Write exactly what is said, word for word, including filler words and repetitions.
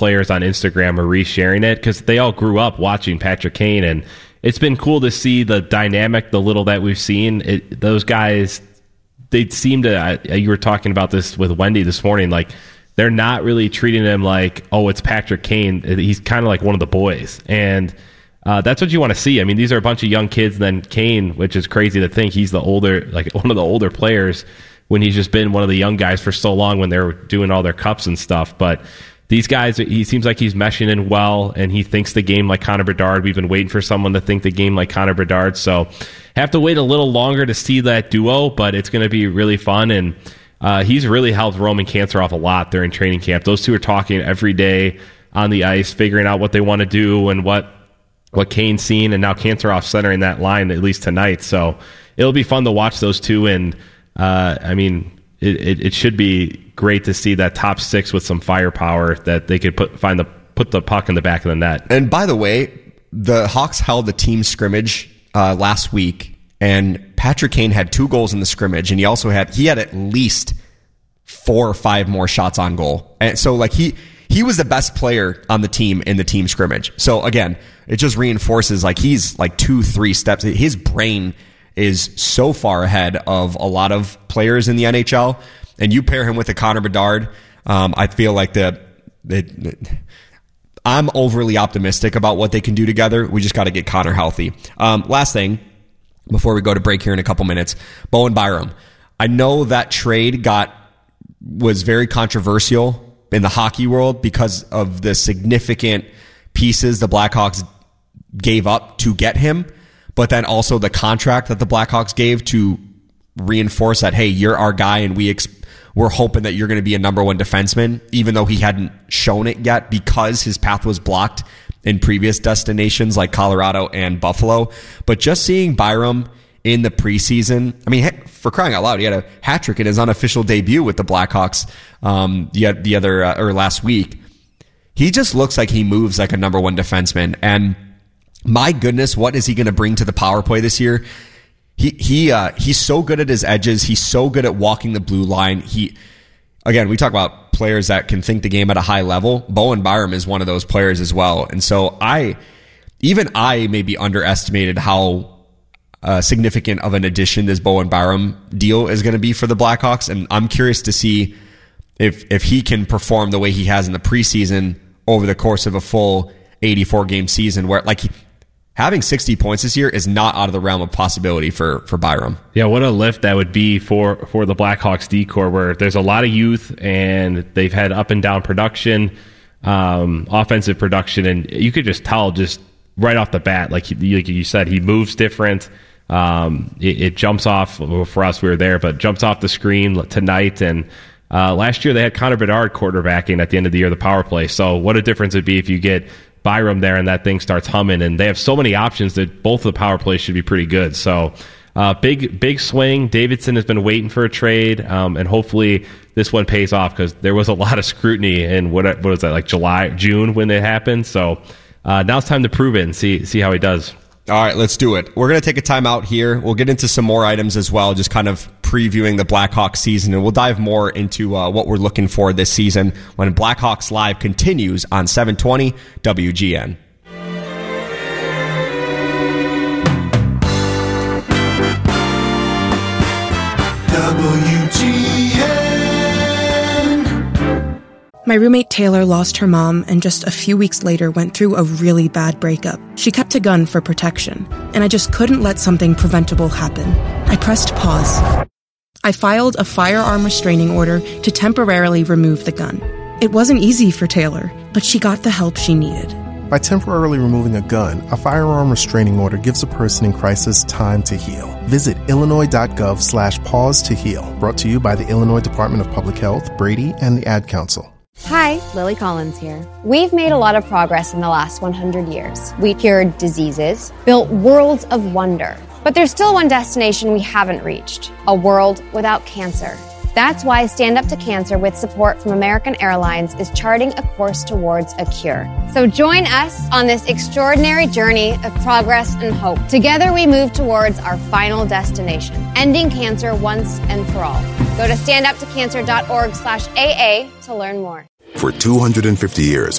players on Instagram are resharing it because they all grew up watching Patrick Kane, and it's been cool to see the dynamic, the little that we've seen. It, those guys, they seem to, uh, you were talking about this with Wendy this morning, like they're not really treating him like, oh, it's Patrick Kane. He's kind of like one of the boys. And uh, that's what you want to see. I mean, these are a bunch of young kids, and then Kane, which is crazy to think he's the older, like one of the older players when he's just been one of the young guys for so long when they're doing all their cups and stuff. But these guys, he seems like he's meshing in well, and he thinks the game like Connor Bedard. We've been waiting for someone to think the game like Connor Bedard. So have to wait a little longer to see that duo, but it's going to be really fun. And uh, he's really helped Roman Kantarov a lot during training camp. Those two are talking every day on the ice, figuring out what they want to do and what what Kane's seen. And now Kantarov centering that line, at least tonight. So it'll be fun to watch those two. And uh, I mean, it, it, it should be great to see that top six with some firepower that they could put find the put the puck in the back of the net. And by the way, the Hawks held a team scrimmage uh, last week, and Patrick Kane had two goals in the scrimmage, and he also had he had at least four or five more shots on goal. And so like he he was the best player on the team in the team scrimmage. So again, it just reinforces like he's like two, three steps. His brain is so far ahead of a lot of players in the N H L. And you pair him with a Connor Bedard, um, I feel like the, the I'm overly optimistic about what they can do together. We just got to get Connor healthy. Um, last thing, before we go to break here in a couple minutes, Bowen Byram. I know that trade got was very controversial in the hockey world because of the significant pieces the Blackhawks gave up to get him, but then also the contract that the Blackhawks gave to reinforce that, hey, you're our guy, and we ex- we're hoping that you're going to be a number one defenseman, even though he hadn't shown it yet because his path was blocked in previous destinations like Colorado and Buffalo. But just seeing Byram in the preseason, I mean, for crying out loud, he had a hat trick in his unofficial debut with the Blackhawks um, the, the other uh, or last week. He just looks like he moves like a number one defenseman, and my goodness, what is he going to bring to the power play this year? He he uh, he's so good at his edges. He's so good at walking the blue line. He again, we talk about players that can think the game at a high level. Bowen Byram is one of those players as well. And so I, even I, maybe underestimated how uh, significant of an addition this Bowen Byram deal is going to be for the Blackhawks. And I'm curious to see if if he can perform the way he has in the preseason over the course of a full eighty-four game season, where like. He, Having sixty points this year is not out of the realm of possibility for, for Byram. Yeah, what a lift that would be for, for the Blackhawks D-core, where there's a lot of youth and they've had up and down production, um, offensive production, and you could just tell just right off the bat, like, he, like you said, he moves different. Um, it, it jumps off, well, for us, we were there, but jumps off the screen tonight. And uh, last year they had Connor Bedard quarterbacking at the end of the year, the power play. So what a difference it'd be if you get Byram there and that thing starts humming, and they have so many options that both of the power plays should be pretty good. So uh, big big swing. Davidson has been waiting for a trade, um, and hopefully this one pays off, because there was a lot of scrutiny in what, what was that, like July, June when it happened. So uh, now it's time to prove it and see see how he does. All right, let's do it. We're going to take a time out here. We'll get into some more items as well, just kind of previewing the Blackhawks season, and we'll dive more into uh, what we're looking for this season when Blackhawks Live continues on seven twenty W G N. W G N. My roommate Taylor lost her mom and just a few weeks later went through a really bad breakup. She kept a gun for protection, and I just couldn't let something preventable happen. I pressed pause. I filed a firearm restraining order to temporarily remove the gun. It wasn't easy for Taylor, but she got the help she needed. By temporarily removing a gun, a firearm restraining order gives a person in crisis time to heal. Visit illinois.gov slash pause to heal. Brought to you by the Illinois Department of Public Health, Brady, and the Ad Council. Hi, Lily Collins here. We've made a lot of progress in the last one hundred years. We cured diseases, built worlds of wonder. But there's still one destination we haven't reached, a world without cancer. That's why Stand Up to Cancer, with support from American Airlines, is charting a course towards a cure. So join us on this extraordinary journey of progress and hope. Together we move towards our final destination, ending cancer once and for all. Go to standuptocancer.org slash AA to learn more. For two hundred fifty years,